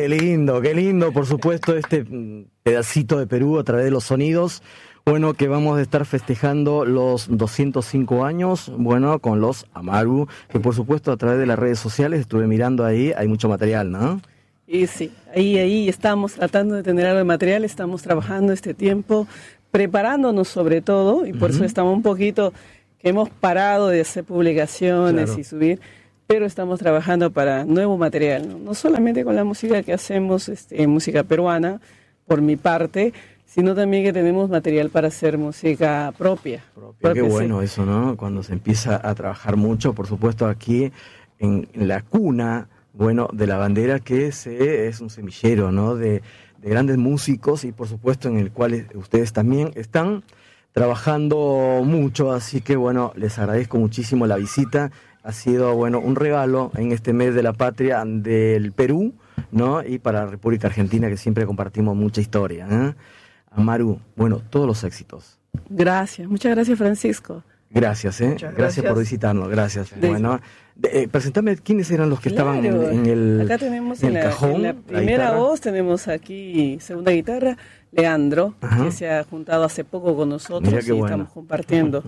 Qué lindo, por supuesto, este pedacito de Perú a través de los sonidos. Bueno, que vamos a estar festejando los 205 años, bueno, con los Amaru, que por supuesto a través de las redes sociales estuve mirando ahí, hay mucho material, ¿no? Y sí, ahí estamos tratando de tener algo de material, estamos trabajando este tiempo, preparándonos sobre todo, y por eso estamos un poquito, que hemos parado de hacer publicaciones y subir, pero estamos trabajando para nuevo material, no solamente con la música que hacemos, música peruana, por mi parte, sino también que tenemos material para hacer música propia. Qué bueno eso, ¿no? Cuando se empieza a trabajar mucho, por supuesto aquí en la cuna, bueno, de la bandera, que es un semillero, ¿no? De grandes músicos y por supuesto en el cual ustedes también están trabajando mucho, así que bueno, les agradezco muchísimo la visita. Ha sido, bueno, un regalo en este mes de la patria del Perú, ¿no? Y para la República Argentina, que siempre compartimos mucha historia, ¿eh? Amaru, bueno, todos los éxitos. Gracias, muchas gracias, Francisco. Gracias, gracias por visitarnos, gracias. Bueno, presentame quiénes eran los que estaban en el acá tenemos en el cajón. En la primera voz tenemos aquí, segunda guitarra, Leandro, que se ha juntado hace poco con nosotros y estamos compartiendo.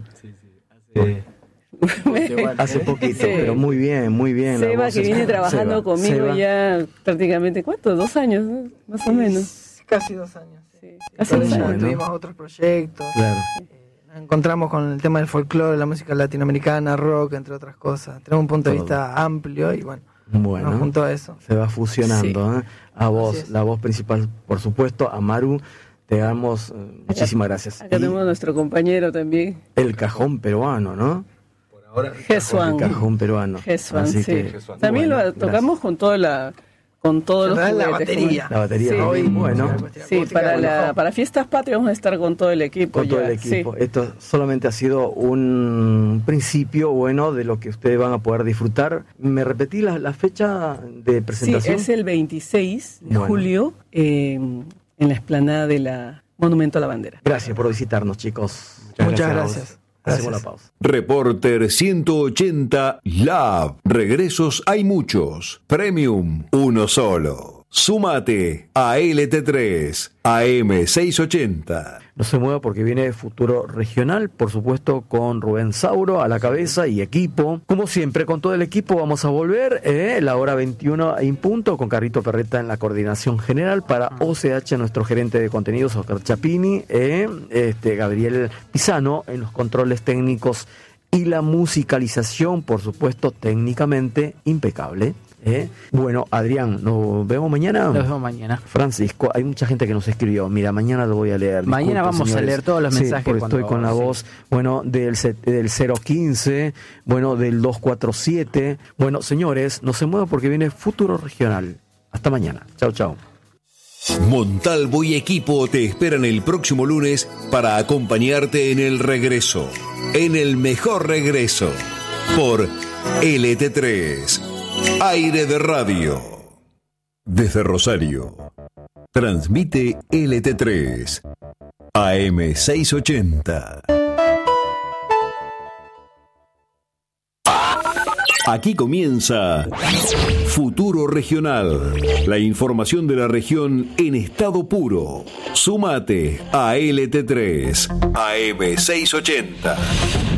Hace poquito, pero muy bien. Seba, que viene trabajando conmigo ya prácticamente, ¿cuánto? 2 años, ¿no? Más o menos. Casi 2 años. Casi 2 años. Tuvimos otros proyectos. Claro. Nos encontramos con el tema del folclore, la música latinoamericana, rock, entre otras cosas. Tenemos un punto de vista amplio y bueno, junto a eso. Se va fusionando, Sí. A vos, la voz principal, por supuesto, Amaru. Te damos muchísimas gracias. Acá tenemos a nuestro compañero también. El cajón peruano, ¿no? Jesuán. El cajón peruano. Jesuán, Así sí. que, también bueno, lo tocamos con todos los juguetes. La batería. La batería Sí. también, bueno. Sí, para Fiestas Patrias vamos a estar con todo el equipo. Con todo el equipo. Sí. Esto solamente ha sido un principio, bueno, de lo que ustedes van a poder disfrutar. ¿Me repetí la fecha de presentación? Sí, es el 26 de julio en la explanada de la Monumento a la Bandera. Gracias por visitarnos, chicos. Muchas gracias. Hacemos la pausa. Reporter 180 Lab. Regresos hay muchos. Premium, uno solo. Súmate a LT3 AM680. No se mueva porque viene Futuro Regional, por supuesto, con Rubén Sauro a la cabeza y equipo. Como siempre, con todo el equipo vamos a volver, la hora 21 en punto, con Carrito Ferreta en la coordinación general. Para OCH, nuestro gerente de contenidos, Oscar Chapini, Gabriel Pisano en los controles técnicos y la musicalización, por supuesto, técnicamente impecable. Bueno, Adrián, ¿nos vemos mañana? Nos vemos mañana. Francisco, hay mucha gente que nos escribió. Mira, mañana lo voy a leer. Mañana vamos a leer todos los mensajes. Porque estoy con la voz, bueno, del 015, bueno, del 247. Bueno, señores, no se muevan porque viene Futuro Regional. Hasta mañana. Chau. Montalvo y equipo te esperan el próximo lunes para acompañarte en el regreso. En el mejor regreso. Por LT3. Aire de Radio. Desde Rosario. Transmite LT3 AM680. Aquí comienza Futuro Regional. La información de la región en estado puro. Súmate a LT3 AM680.